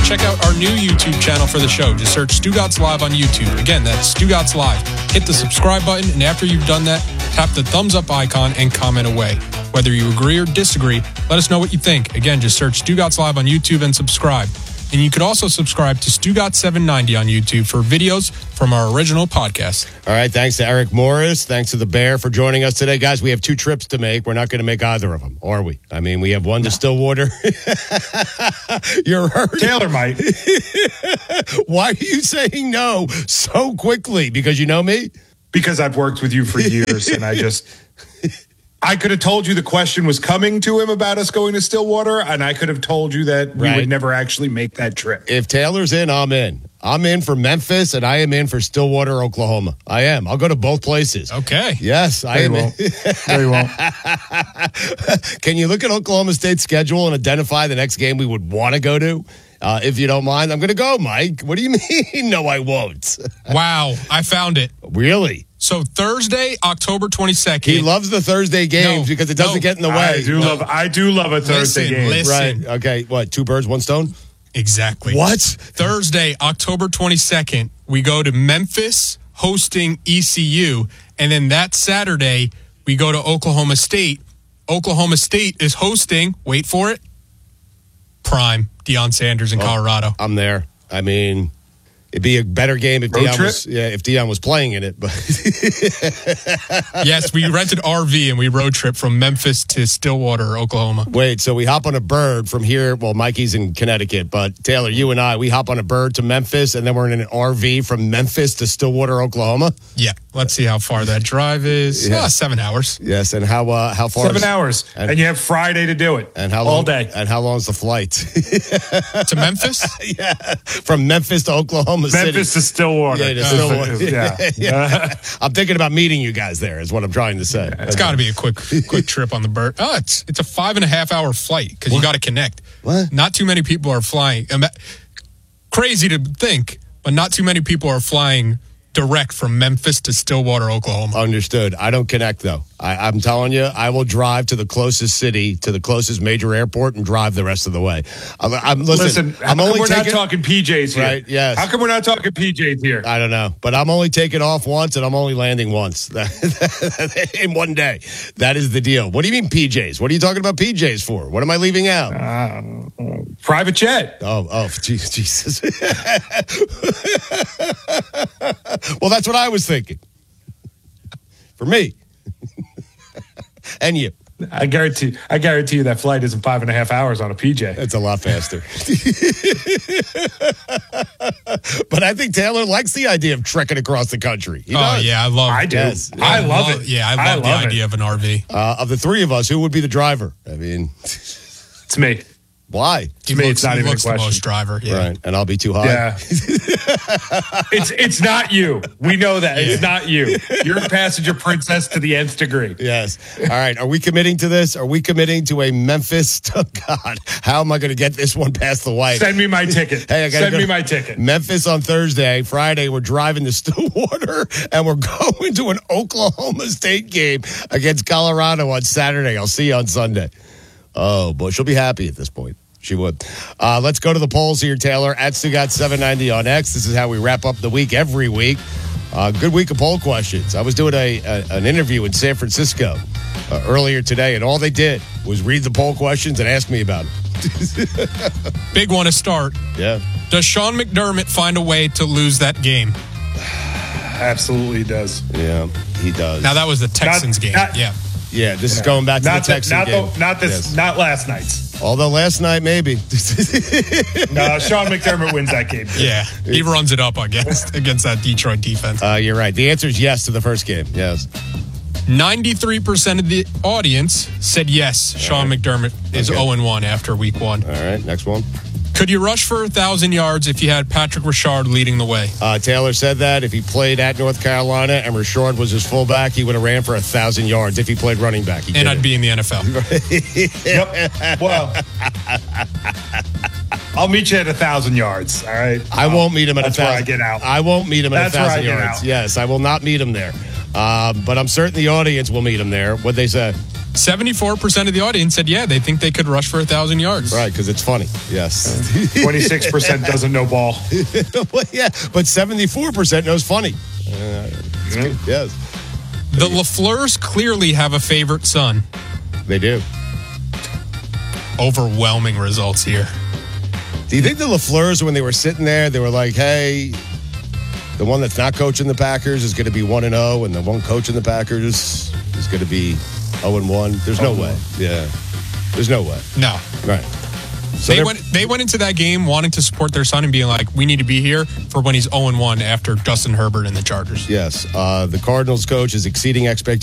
check out our new YouTube channel for the show. Just search Stugotz Live on YouTube. Again, that's Stugotz Live. Hit the subscribe button, and after you've done that, tap the thumbs up icon and comment away. Whether you agree or disagree, let us know what you think. Again, just search Stugotz Live on YouTube and subscribe. And you could also subscribe to Stugotz790 on YouTube for videos from our original podcast. All right, thanks to Eric Morris. Thanks to the Bear for joining us today. Guys, we have 2 trips to make. We're not going to make either of them, are we? I mean, we have one to Stillwater. You're hurt. Taylor might. Why are you saying no so quickly? Because you know me? Because I've worked with you for years, and I could have told you the question was coming to him about us going to Stillwater, and I could have told you that we would never actually make that trip. If Taylor's in, I'm in. I'm in for Memphis, and I am in for Stillwater, Oklahoma. I am. I'll go to both places. Okay. Yes, I am. No, you won't. Can you look at Oklahoma State's schedule and identify the next game we would want to go to? If you don't mind, I'm going to go, Mike. What do you mean? No, I won't. Wow, I found it. Really? So Thursday, October 22nd. He loves the Thursday games because it doesn't get in the way. I do love a Thursday game. Listen. Right. Okay. What? 2 birds, 1 stone? Exactly. What? Thursday, October 22nd, we go to Memphis hosting ECU. And then that Saturday, we go to Oklahoma State. Oklahoma State is hosting, wait for it, Prime, Deion Sanders in Colorado. I'm there. I mean, it'd be a better game if Deion was playing in it. But yes, we rented RV and we road trip from Memphis to Stillwater, Oklahoma. Wait, so we hop on a bird from here. Well, Mikey's in Connecticut, but Taylor, you and I, we hop on a bird to Memphis, and then we're in an RV from Memphis to Stillwater, Oklahoma. Yeah, let's see how far that drive is. 7 hours. Yes, and how far? 7 hours, and you have Friday to do it. And how all long, day? And how long is the flight to Memphis? Yeah, from Memphis to Oklahoma City. Memphis to Stillwater. Yeah, to Stillwater. Yeah. I'm thinking about meeting you guys there. Is what I'm trying to say. It's got to be a quick trip on the bird. Oh, it's a 5.5 hour flight because you got to connect. What? Not too many people are flying. Crazy to think, but not too many people are flying direct from Memphis to Stillwater, Oklahoma. Understood. I don't connect, though. I'm telling you, I will drive to the closest city, to the closest major airport, and drive the rest of the way. Listen, I'm only we're not talking PJs here. Right, yes. How come we're not talking PJs here? I don't know. But I'm only taking off once, and I'm only landing once in one day. That is the deal. What do you mean PJs? What are you talking about PJs for? What am I leaving out? Private jet. Oh, Jesus. Well, that's what I was thinking. For me. And you. I guarantee you that flight isn't 5.5 hours on a PJ. It's a lot faster. But I think Taylor likes the idea of trekking across the country. Yeah, I love it. I do. Yes. I love it. Yeah, I love the idea of an RV. Of the 3 of us, who would be the driver? I mean, it's me. Why? To me, it's not even a question. The most driver, yeah. Right, and I'll be too high. Yeah. It's not you. We know that. It's not you. You're a passenger princess to the nth degree. Yes. All right. Are we committing to this? Are we committing to a Memphis? Oh, God. How am I going to get this one past the wife? Send me my ticket. Hey, Send me my ticket. Memphis on Thursday. Friday, we're driving to Stillwater, and we're going to an Oklahoma State game against Colorado on Saturday. I'll see you on Sunday. Oh, boy. She'll be happy at this point. She would. Let's go to the polls here, Taylor. At Stugotz790 on X. This is how we wrap up the week every week. Good week of poll questions. I was doing an interview in San Francisco earlier today, and all they did was read the poll questions and ask me about it. Big one to start. Yeah. Does Sean McDermott find a way to lose that game? Absolutely does. Yeah, he does. Now, that was the Texans game. Yeah, this is going back to the Texans game. Not last night's. Although last night, maybe. No, Sean McDermott wins that game. Yeah, he runs it up against that Detroit defense. You're right. The answer is yes to the first game. Yes. 93% of the audience said yes. Sean McDermott is 0-1 after week 1. All right, next one. Could you rush for 1,000 yards if you had Patrick Rashard leading the way? Taylor said that if he played at North Carolina and Rashard was his fullback, he would have ran for 1,000 yards if he played running back. And I'd be in the NFL. Yep. Well, I'll meet you at 1,000 yards. All right. I won't meet him at 1,000. That's where I get out. I won't meet him at 1,000 yards. Out. Yes, I will not meet him there. But I'm certain the audience will meet him there. What'd they say? 74% of the audience said, yeah, they think they could rush for 1,000 yards. Right, because it's funny. Yes. 26% doesn't know ball. Well, yeah, but 74% knows funny. Yes. The LaFleurs clearly have a favorite son. They do. Overwhelming results here. Do you think the LaFleurs, when they were sitting there, they were like, hey, the one that's not coaching the Packers is going to be 1-0, and the one coaching the Packers is going to be 0-1? There's no way. Yeah. There's no way. No. Right. So they went into that game wanting to support their son and being like, we need to be here for when he's 0-1 after Justin Herbert and the Chargers. Yes. The Cardinals coach is exceeding expectations.